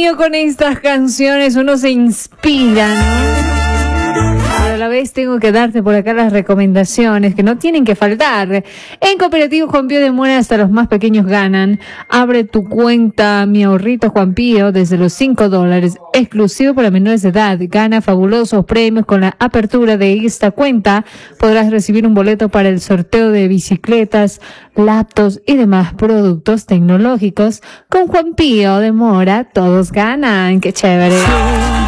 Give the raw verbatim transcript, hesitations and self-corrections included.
mío, con estas canciones uno se inspira, ¿no? Pero a la vez tengo que darte por acá las recomendaciones que no tienen que faltar. En Cooperativo Juan Pío de Mora hasta los más pequeños ganan. Abre tu cuenta Mi Ahorrito Juan Pío desde los cinco dólares, exclusivo para menores de edad. Gana fabulosos premios con la apertura de esta cuenta. Podrás recibir un boleto para el sorteo de bicicletas, laptops y demás productos tecnológicos. Con Juan Pío de Mora todos ganan. ¡Qué chévere!